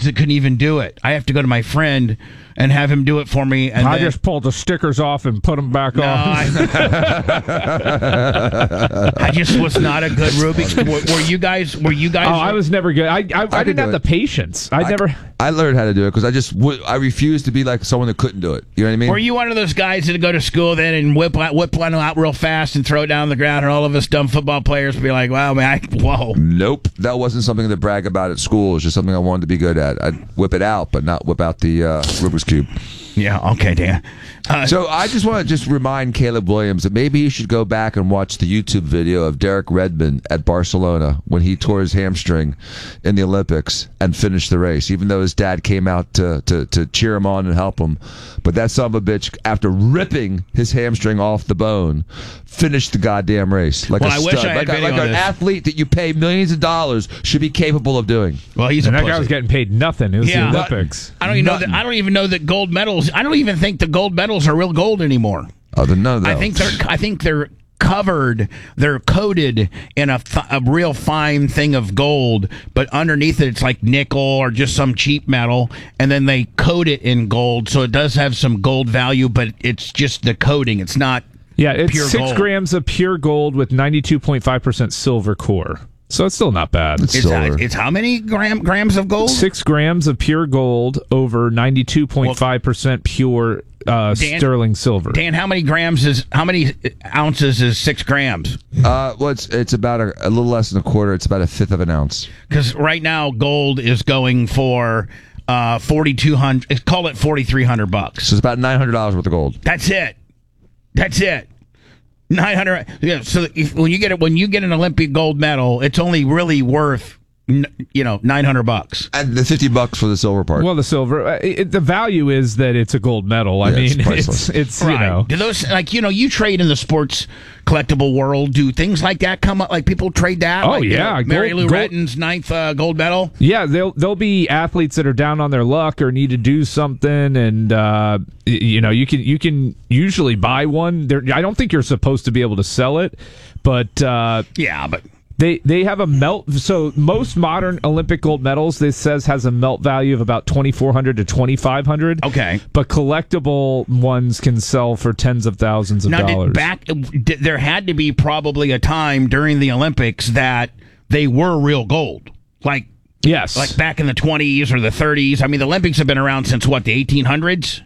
that couldn't even do it. I have to go to my friend and have him do it for me. And I just pulled the stickers off and put them back on. I just was not a good Rubik's. Were you guys? Oh, I was never good. I didn't have the patience. I learned how to do it because I refused to be like someone that couldn't do it. You know what I mean? Were you one of those guys that go to school then and whip one out real fast and throw it down on the ground, and all of us dumb football players would be like, "Wow, man, whoa." Nope, that wasn't something to brag about at school. It was just something I wanted to be good at. I'd whip it out, but not whip out the Rubik's Cube. Yeah, okay, Dan. So I just want to remind Caleb Williams that maybe he should go back and watch the YouTube video of Derek Redmond at Barcelona when he tore his hamstring in the Olympics and finished the race, even though his dad came out to cheer him on and help him. But that son of a bitch, after ripping his hamstring off the bone, finished the goddamn race like a stud. I wish I had like an athlete that you pay millions of dollars should be capable of doing. Well, that guy was getting paid nothing. It was the Olympics. I don't even know that gold medals. I don't even think the gold medals are real gold anymore. Other than none of those. I think they're covered. They're coated in a real fine thing of gold, but underneath it, it's like nickel or just some cheap metal, and then they coat it in gold, so it does have some gold value, but it's just the coating. It's not. Yeah, it's pure 6 gold. grams of pure gold with 92.5% silver core. So it's still not bad. It's how many grams of gold? 6 grams of pure gold over 92.5% pure sterling silver. Dan, how many ounces is 6 grams? Well, it's about a little less than a quarter. It's about a fifth of an ounce. Because right now gold is going for $4,200. Call it $4,300. So it's about $900 worth of gold. That's it. 900. Yeah. So when you get an Olympic gold medal, it's only really worth $900. And the $50 for the silver part. Well, the silver, the value is that it's a gold medal. I mean, it's right. Do those you trade in the sports collectible world? Do things like that come up? Like people trade that? Oh yeah, Mary Lou Retton's 9th gold medal. Yeah, they'll be athletes that are down on their luck or need to do something, and you can usually buy one. I don't think you're supposed to be able to sell it, but but. They have a melt. So most modern Olympic gold medals, this says, has a melt value of about $2,400 to $2,500. Okay, but collectible ones can sell for tens of thousands of dollars. There had to be probably a time during the Olympics that they were real gold, like back in the 20s or the 30s. I mean, the Olympics have been around since what, the 1800s?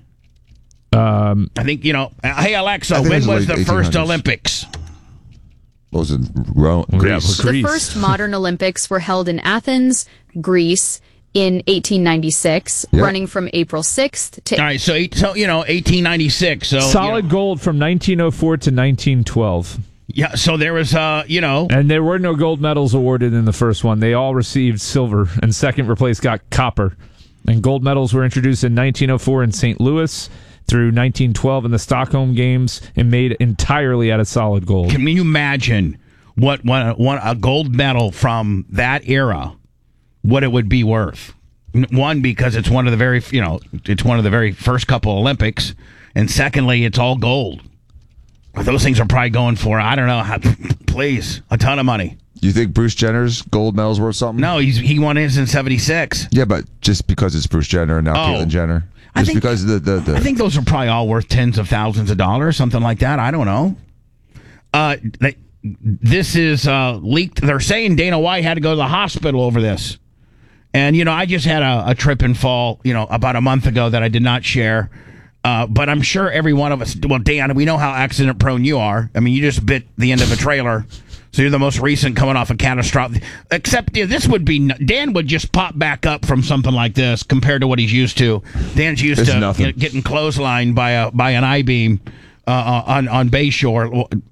I think Hey Alexa, when was the first Olympics? What was it? Greece. The first modern Olympics were held in Athens, Greece, in 1896, running from April 6th to... All right, so 1896. So solid gold from 1904 to 1912. Yeah, so there was, And there were no gold medals awarded in the first one. They all received silver, and second place got copper. And gold medals were introduced in 1904 in St. Louis, through 1912 in the Stockholm Games, and made entirely out of solid gold. Can you imagine what a gold medal from that era, what it would be worth? One, because it's one of the very first couple Olympics, and secondly, it's all gold. Those things are probably going for, I don't know, please, a ton of money. You think Bruce Jenner's gold medal's worth something? No, he won his in '76. Yeah, but just because it's Bruce Jenner and now Caitlyn Jenner. I think those are probably all worth tens of thousands of dollars, something like that. I don't know. This is leaked. They're saying Dana White had to go to the hospital over this. And, I just had a trip and fall, about a month ago that I did not share. But I'm sure every one of us, well, Dan, we know how accident prone you are. I mean, you just bit the end of a trailer. So you're the most recent coming off a catastrophic. Except Dan would just pop back up from something like this compared to what he's used to. Dan's used to getting clotheslined by an I-beam on Bayshore.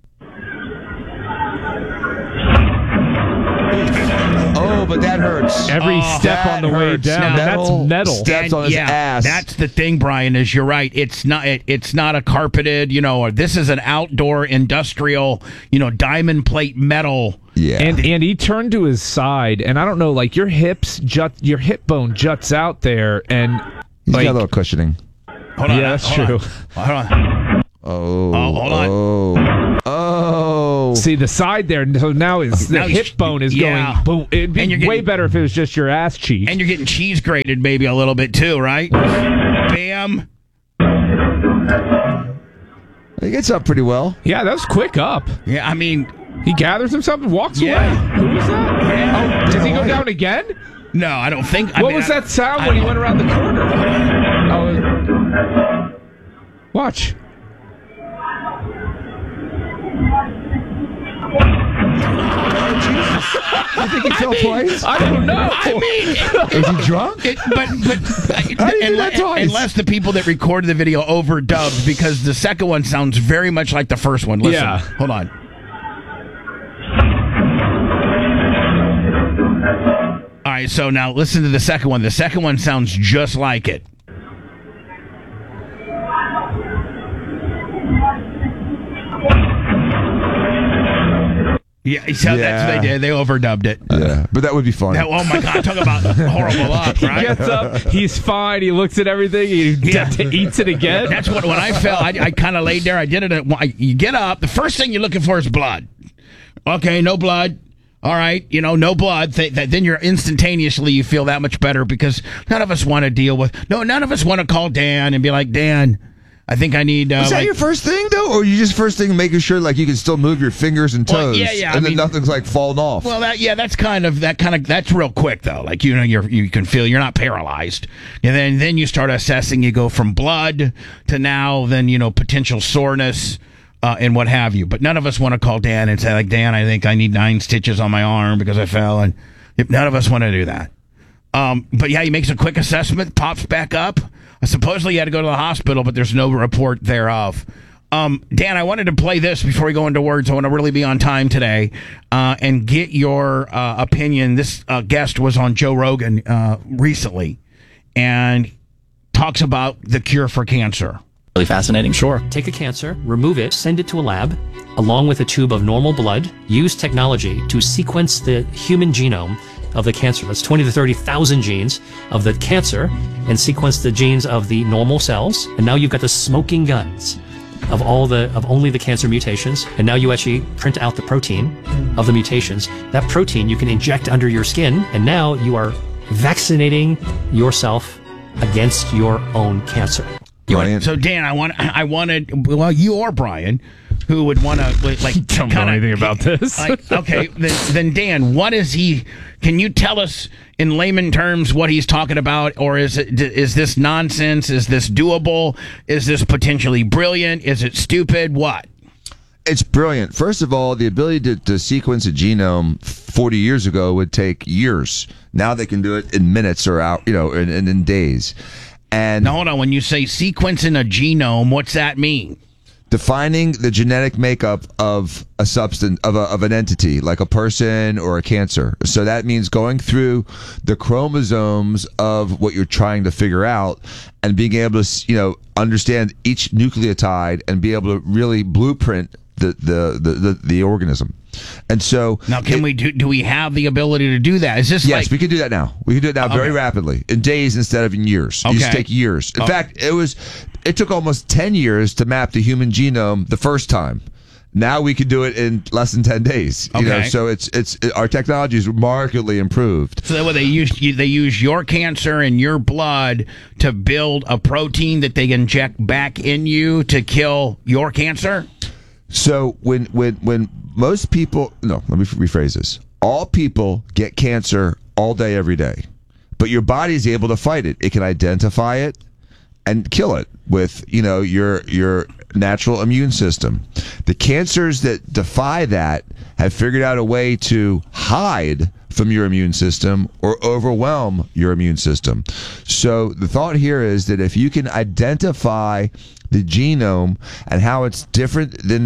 Oh, but that hurts. Every step on the way down. That's metal. Steps on his ass. That's the thing, Brian, is you're right. It's not a carpeted, or this is an outdoor industrial, diamond plate metal. Yeah. And he turned to his side, and I don't know, like your hip bone juts out there, and he's got a little cushioning. Hold on. Yeah, that's true. Hold on. Oh. Hold on. Oh. See the side there. So now the hip bone is going boom. It'd be way better if it was just your ass cheek. And you're getting cheese grated maybe a little bit too, right? Bam. He gets up pretty well. Yeah, that was quick up. Yeah, I mean, he gathers himself and walks away. Who was that? Yeah. Oh, does he go down again? no, I don't think. What was that sound when he went around the corner? Watch. You think he fell twice? I don't know. I mean, Is he drunk? Unless the people that recorded the video overdubbed, because the second one sounds very much like the first one. Listen, Yeah. hold on. All right, so now listen to the second one. The second one sounds just like it. Yeah, so that's what they did. They overdubbed it. Yeah, but that would be fun. Oh my God, talk about horrible luck, right? He gets up, he's fine, he looks at everything, he eats it again. That's what, when I fell, I kind of laid there. I did it. You get up, the first thing you're looking for is blood. Okay, no blood. All right, no blood. Then you're instantaneously, you feel that much better, because none of us want to deal with, none of us want to call Dan and be like, Dan, I think I need. Is that your first thing though, or you just first thing making sure like you can still move your fingers and toes? Well, yeah. And then nothing's like falling off. Well, that's real quick though. Like you can feel you're not paralyzed, and then you start assessing. You go from blood to now then potential soreness. And what have you. But none of us want to call Dan and say, like, Dan, I think I need 9 stitches on my arm because I fell. And none of us want to do that. But yeah, he makes a quick assessment, pops back up. Supposedly he had to go to the hospital, but there's no report thereof. Dan, I wanted to play this before we go into words. I want to really be on time today and get your opinion. This guest was on Joe Rogan recently and talks about the cure for cancer. Really fascinating. Sure. Take a cancer, remove it, send it to a lab, along with a tube of normal blood. Use technology to sequence the human genome of the cancer. That's 20 to 30,000 genes of the cancer, and sequence the genes of the normal cells. And now you've got the smoking guns of only the cancer mutations. And now you actually print out the protein of the mutations. That protein you can inject under your skin, and now you are vaccinating yourself against your own cancer. So Dan, I wanted you or Brian, who would want to like don't know anything about this. Okay, then Dan, what is he? Can you tell us in layman terms what he's talking about, or is this nonsense? Is this doable? Is this potentially brilliant? Is it stupid? What? It's brilliant. First of all, the ability to sequence a genome 40 years ago would take years. Now they can do it in minutes or in days. And now, hold on. When you say sequencing a genome, what's that mean? Defining the genetic makeup of a substance, of an entity, like a person or a cancer. So that means going through the chromosomes of what you're trying to figure out and being able to, understand each nucleotide and be able to really blueprint the organism. And so now, do we have the ability to do that? Is this yes, we can do that now. We can do it now very rapidly, in days instead of in years. It used to take years. In fact, it took almost 10 years to map the human genome the first time. Now we can do it in less than 10 days. So our technology is markedly improved. So they use your cancer and your blood to build a protein that they inject back in you to kill your cancer. So when most people, let me rephrase this. All people get cancer all day, every day, but your body is able to fight it. It can identify it and kill it with, your natural immune system. The cancers that defy that have figured out a way to hide from your immune system or overwhelm your immune system. So the thought here is that if you can identify the genome and how it's different than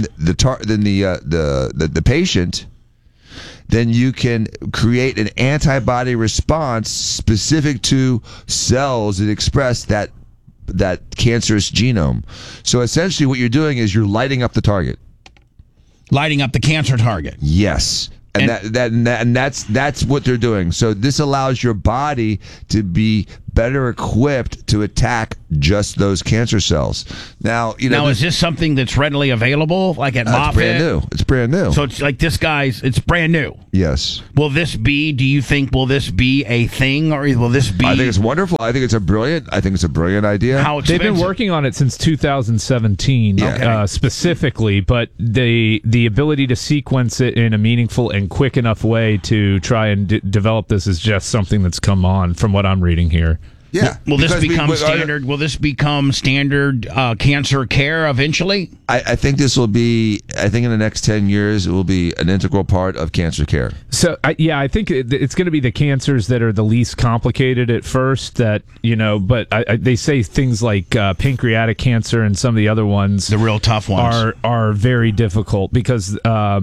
the patient, then you can create an antibody response specific to cells that express that cancerous genome. So essentially what you're doing is you're lighting up the target. Lighting up the cancer target. Yes. And that's what they're doing. So this allows your body to be better equipped to attack just those cancer cells. Now, is this something that's readily available, like at Moffitt? It's brand new. So it's like it's brand new. Yes. Will this be a thing, or will this be? I think it's wonderful. I think it's a brilliant idea. How expensive? They've been working on it since 2017, specifically, but the ability to sequence it in a meaningful and quick enough way to try and develop this is just something that's come on from what I'm reading here. Yeah. Will this become standard? Will this become standard cancer care eventually? I think this will be. I think in the next 10 years, it will be an integral part of cancer care. So I think it's going to be the cancers that are the least complicated at first. That but they say things like pancreatic cancer and some of the other ones, the real tough ones, are very difficult because.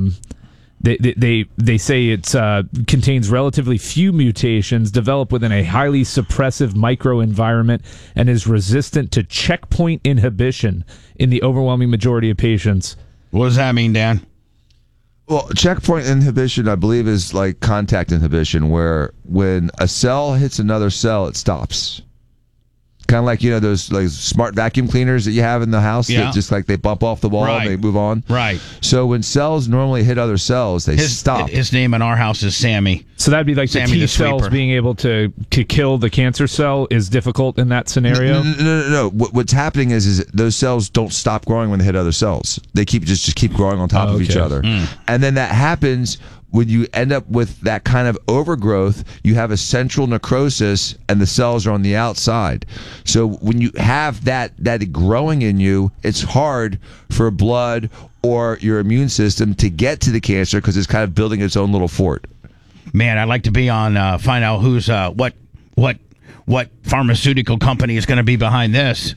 They say it contains relatively few mutations, developed within a highly suppressive microenvironment, and is resistant to checkpoint inhibition in the overwhelming majority of patients. What does that mean, Dan? Well, checkpoint inhibition, I believe, is like contact inhibition, where when a cell hits another cell, it stops. Kind of like, those like smart vacuum cleaners that you have in the house that just like they bump off the wall and they move on. Right. So when cells normally hit other cells, they stop. His name in our house is Sammy. So that'd be like Sammy the T cells being able to kill the cancer cell is difficult in that scenario? No. What's happening is those cells don't stop growing when they hit other cells. They just keep growing on top of each other. And then that happens when you end up with that kind of overgrowth. You have a central necrosis and the cells are on the outside. So when you have that growing in you, it's hard for blood or your immune system to get to the cancer because it's kind of building its own little fort. Man, I'd like to be on, find out who's, what pharmaceutical company is going to be behind this.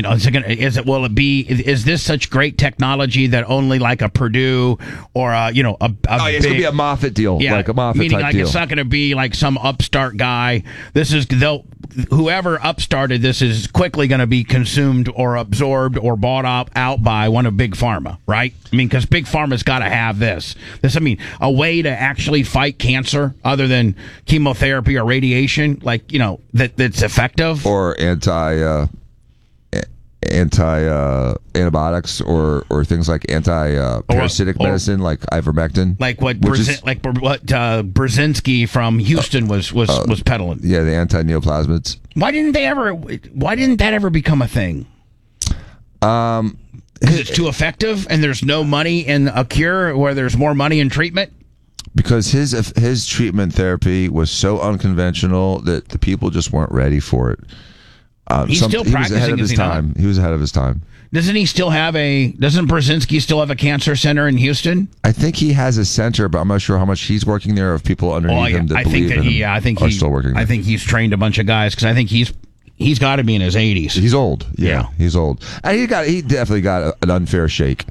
Is this such great technology that only like a Purdue or it's going to be a Moffitt deal, like a Moffitt meaning type like deal. It's not going to be like some upstart guy. Whoever upstarted this is quickly going to be consumed or absorbed or bought out by one of Big Pharma, right? I mean, because Big Pharma's got to have this. A way to actually fight cancer other than chemotherapy or radiation, that's effective or antibiotics or things like parasitic medicine like ivermectin, like what Brzezinski from Houston was peddling. Yeah, the anti-neoplasmids. Why didn't that ever become a thing? Because it's too effective and there's no money in a cure where there's more money in treatment. Because his treatment therapy was so unconventional that the people just weren't ready for it. He's still practicing. He was ahead of his time. Doesn't Brzezinski still have a cancer center in Houston? I think he has a center, but I'm not sure how much he's working there. Of people underneath him that believe in him are still working there. I think he's trained a bunch of guys because I think he's got to be in his 80s. He's old. Yeah, he's old. And he definitely got an unfair shake.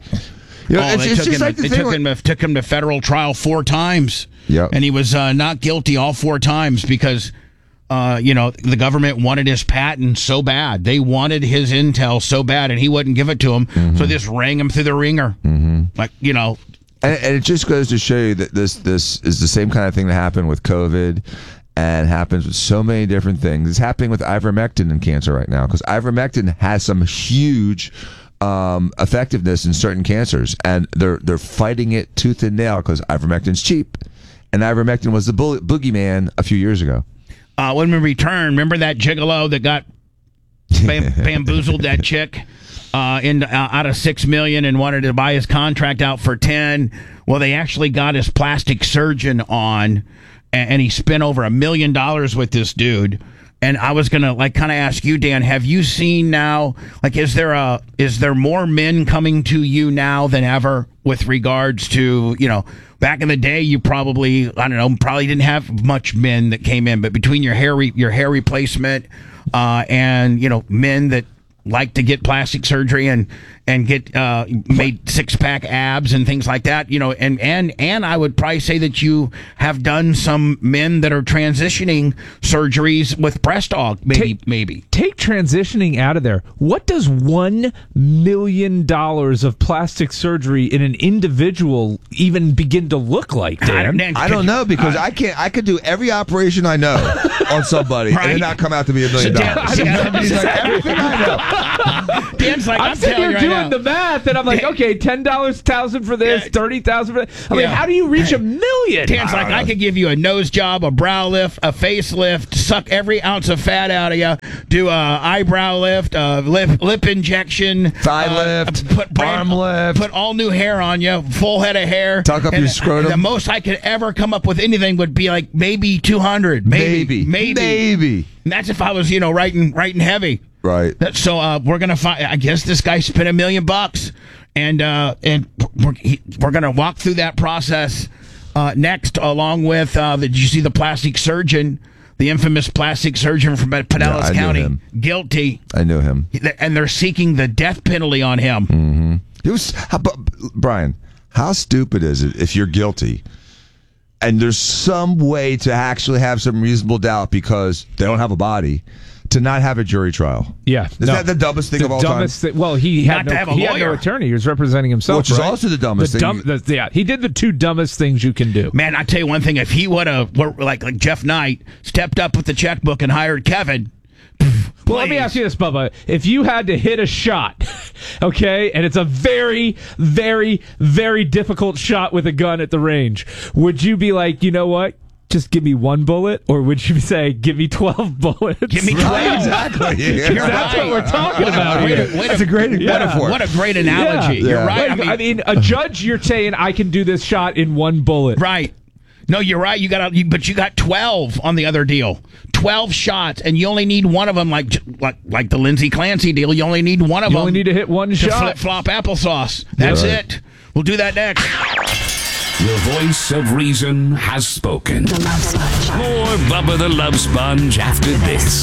Took him to federal trial 4 times. Yep. And he was not guilty all 4 times because. The government wanted his patent so bad. They wanted his intel so bad, and he wouldn't give it to them. Mm-hmm. So they just rang him through the ringer. Mm-hmm. And it just goes to show you that this is the same kind of thing that happened with COVID and happens with so many different things. It's happening with ivermectin in cancer right now because ivermectin has some huge effectiveness in certain cancers, and they're fighting it tooth and nail because ivermectin's cheap, and ivermectin was the boogeyman a few years ago. When we return, remember that gigolo that got bamboozled that chick out of $6 million and wanted to buy his contract out for 10? Well, they actually got his plastic surgeon on, and he spent over $1 million with this dude. And I was gonna kind of ask you, Dan, have you seen now? Is there more men coming to you now than ever with regards to back in the day? You probably didn't have much men that came in, but between your hair replacement and men that like to get plastic surgery and get made 6-pack abs and things like that, and I would probably say that you have done some men that are transitioning surgeries with breast aug, maybe. Take transitioning out of there. What does $1 million of plastic surgery in an individual even begin to look like, Dan? I don't know, because I could do every operation I know on somebody and it not come out to be $1 million. He's like, everything I know. Dan's like, I'm sitting here telling you doing right now. the math, and I'm like, okay, $10,000 for this, $30,000 for that. I mean, how do you reach $1 million? Dan's like, I could give you a nose job, a brow lift, a facelift, suck every ounce of fat out of you, do a eyebrow lift, a lip injection, thigh lift, arm lift, put all new hair on you, full head of hair, tuck up your scrotum. The most I could ever come up with anything would be like maybe 200, maybe. And that's if I was, writing heavy. Right. So we're gonna find. I guess this guy spent $1 million, and we're gonna walk through that process next, along with. Did you see the plastic surgeon, the infamous plastic surgeon from Pinellas County, guilty? I knew him, and they're seeking the death penalty on him. Mm-hmm. It was Brian. How stupid is it if you're guilty, and there's some way to actually have some reasonable doubt because they don't have a body, to not have a jury trial? Yeah. Is that the dumbest thing of all time? Well, he had to have a he had no lawyer. attorney. He was representing himself, Which is also the dumbest thing. He did the two dumbest things you can do. Man, I tell you one thing: if he would have, like Jeff Knight, stepped up with the checkbook and hired Kevin. Well, let me ask you this, Bubba. If you had to hit a shot, okay, and it's a very, very, very difficult shot with a gun at the range, would you be like, you know what? Just give me one bullet, or would you say, give me 12 bullets? Give me 12. Exactly. You're That's right. what we're talking about here. That's a great metaphor. What a great analogy. Yeah. You're right. I mean, a judge, you're saying, I can do this shot in one bullet. Right. No, you're right. But you got 12 on the other deal. 12 shots, and you only need one of them, like the Lindsey Clancy deal. You only need one of them. You only need to hit one shot. Flip-flop applesauce. That's it. We'll do that next. The voice of reason has spoken. More Bubba the Love Sponge after this.